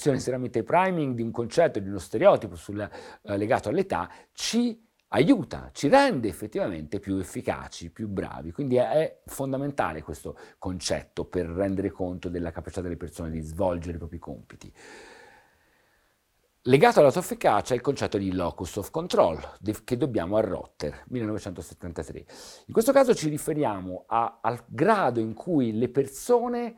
l'azione tramite priming di un concetto, di uno stereotipo legato all'età, ci aiuta, ci rende effettivamente più efficaci, più bravi. Quindi è fondamentale questo concetto per rendere conto della capacità delle persone di svolgere i propri compiti. Legato all'autoefficacia è il concetto di locus of control, che dobbiamo a Rotter, 1973. In questo caso ci riferiamo al grado in cui le persone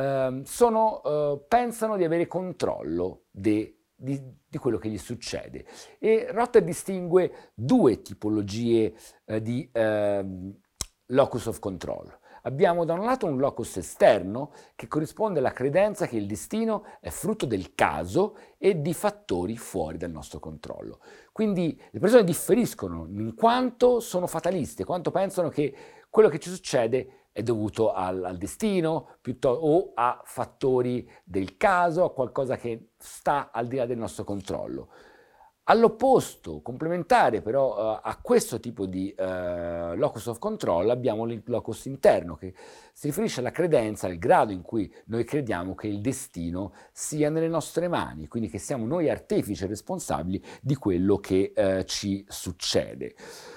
pensano di avere controllo di quello che gli succede. E Rotter distingue due tipologie di locus of control. Abbiamo da un lato un locus esterno che corrisponde alla credenza che il destino è frutto del caso e di fattori fuori dal nostro controllo. Quindi le persone differiscono in quanto sono fataliste, quanto pensano che quello che ci succede è dovuto al destino o a fattori del caso, a qualcosa che sta al di là del nostro controllo. All'opposto, complementare però a questo tipo di locus of control, abbiamo il locus interno, che si riferisce alla credenza, al grado in cui noi crediamo che il destino sia nelle nostre mani, quindi che siamo noi artefici e responsabili di quello che ci succede.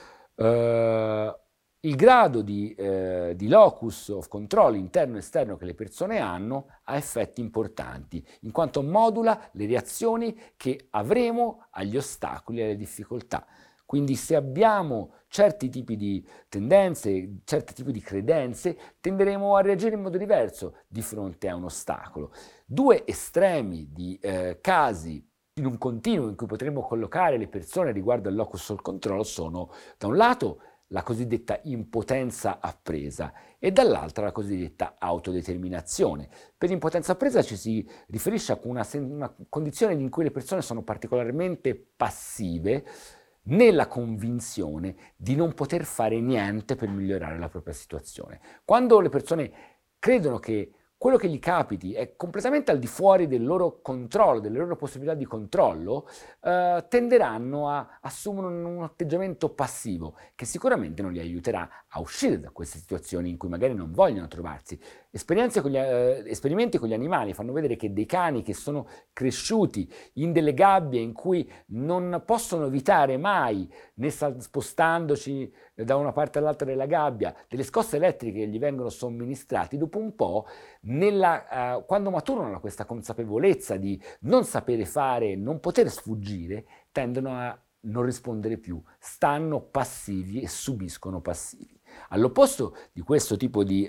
Il grado di locus of control interno e esterno che le persone hanno ha effetti importanti, in quanto modula le reazioni che avremo agli ostacoli e alle difficoltà. Quindi se abbiamo certi tipi di tendenze, certi tipi di credenze, tenderemo a reagire in modo diverso di fronte a un ostacolo. Due estremi di casi in un continuo in cui potremmo collocare le persone riguardo al locus of control sono, da un lato, la cosiddetta impotenza appresa e dall'altra la cosiddetta autodeterminazione. Per impotenza appresa ci si riferisce a una condizione in cui le persone sono particolarmente passive nella convinzione di non poter fare niente per migliorare la propria situazione. Quando le persone credono che quello che gli capiti è completamente al di fuori del loro controllo, delle loro possibilità di controllo, tenderanno a assumere un atteggiamento passivo che sicuramente non li aiuterà a uscire da queste situazioni in cui magari non vogliono trovarsi. Esperimenti con gli animali fanno vedere che dei cani che sono cresciuti in delle gabbie in cui non possono evitare mai, né spostandoci da una parte all'altra della gabbia, delle scosse elettriche che gli vengono somministrati, dopo un po', quando maturano questa consapevolezza di non sapere fare, non poter sfuggire, tendono a non rispondere più, stanno passivi e subiscono passivi. All'opposto di questo tipo di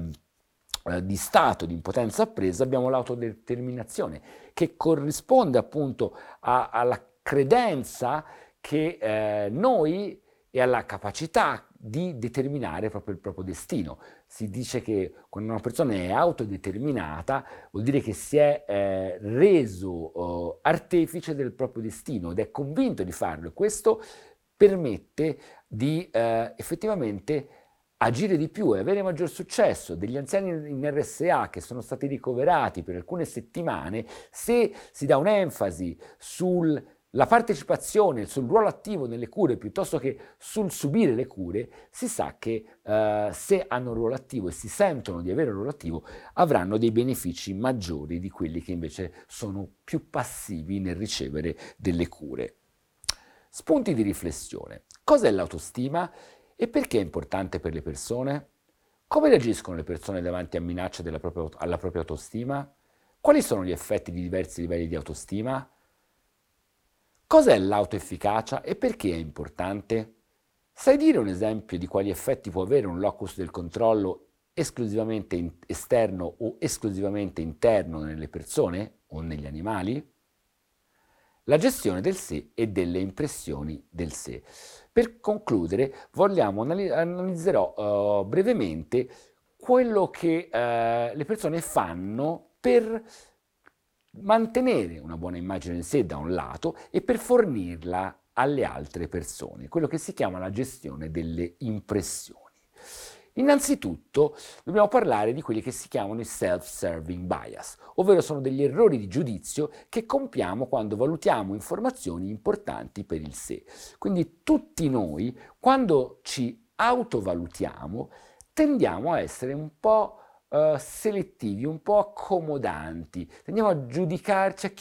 stato di impotenza appresa abbiamo l'autodeterminazione, che corrisponde appunto alla credenza che noi e alla capacità di determinare proprio il proprio destino. Si dice che quando una persona è autodeterminata vuol dire che si è reso artefice del proprio destino ed è convinto di farlo, e questo permette di effettivamente agire di più e avere maggior successo. Degli anziani in RSA che sono stati ricoverati per alcune settimane, se si dà un'enfasi sulla partecipazione, sul ruolo attivo nelle cure piuttosto che sul subire le cure, si sa che se hanno un ruolo attivo e si sentono di avere un ruolo attivo, avranno dei benefici maggiori di quelli che invece sono più passivi nel ricevere delle cure. Spunti di riflessione. Cos'è l'autostima? E perché è importante per le persone? Come reagiscono le persone davanti a minacce alla propria autostima? Quali sono gli effetti di diversi livelli di autostima? Cos'è l'autoefficacia e perché è importante? Sai dire un esempio di quali effetti può avere un locus del controllo esclusivamente esterno o esclusivamente interno nelle persone o negli animali? La gestione del sé e delle impressioni del sé. Per concludere, analizzerò brevemente quello che le persone fanno per mantenere una buona immagine di sé da un lato e per fornirla alle altre persone, quello che si chiama la gestione delle impressioni. Innanzitutto dobbiamo parlare di quelli che si chiamano i self-serving bias, ovvero sono degli errori di giudizio che compiamo quando valutiamo informazioni importanti per il sé. Quindi tutti noi, quando ci autovalutiamo, tendiamo a essere un po' selettivi, un po' accomodanti, tendiamo a giudicarci, a